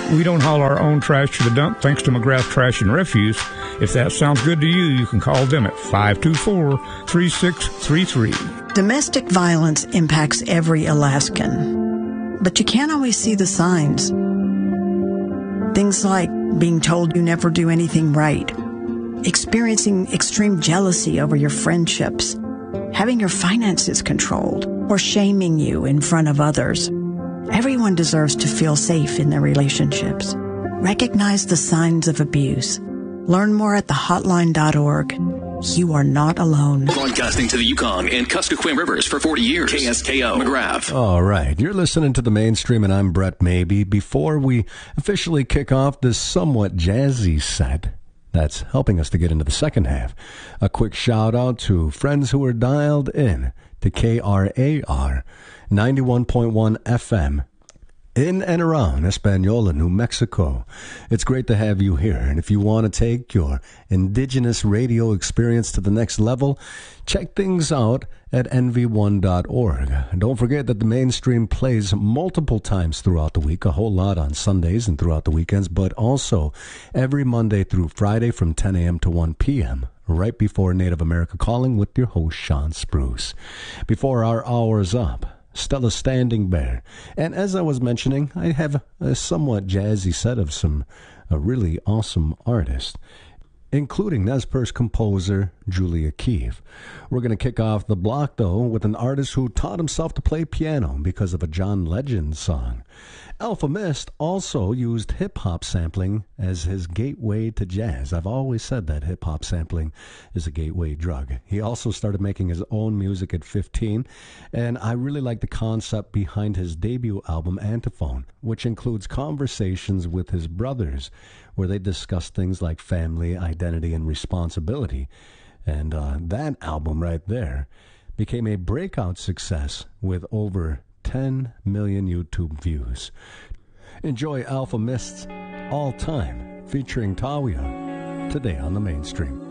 We don't haul our own trash to the dump thanks to McGrath Trash and Refuse. If that sounds good to you, you can call them at 524-3633. Domestic violence impacts every Alaskan, but you can't always see the signs. Things like being told you never do anything right, experiencing extreme jealousy over your friendships, having your finances controlled, or shaming you in front of others. Everyone deserves to feel safe in their relationships. Recognize the signs of abuse. Learn more at thehotline.org. You are not alone. Broadcasting to the Yukon and Kuskokwim Rivers for 40 years. KSKO McGrath. All right. You're listening to The Mainstream, and I'm Brett Maybe. Before we officially kick off this somewhat jazzy set that's helping us to get into the second half, a quick shout-out to friends who are dialed in to KRAR 91.1 FM in and around Española, New Mexico. It's great to have you here. And if you want to take your indigenous radio experience to the next level, check things out at nv1.org. And don't forget that the Mainstream plays multiple times throughout the week, a whole lot on Sundays and throughout the weekends, but also every Monday through Friday from 10 a.m. to 1 p.m., right before Native America Calling with your host, Sean Spruce. Before our hour is up, Stella Standing Bear. And as I was mentioning, I have a somewhat jazzy set of some really awesome artists, including Nez Perce composer Julia Keefe. We're going to kick off the block, though, with an artist who taught himself to play piano because of a John Legend song. Alfa Mist also used hip-hop sampling as his gateway to jazz. I've always said that hip-hop sampling is a gateway drug. He also started making his own music at 15, and I really like the concept behind his debut album, Antiphone, which includes conversations with his brothers, where they discuss things like family, identity, and responsibility. And that album right there became a breakout success with over 10 million YouTube views. Enjoy Alfa Mist's All Time featuring Tawia today on the Mainstream.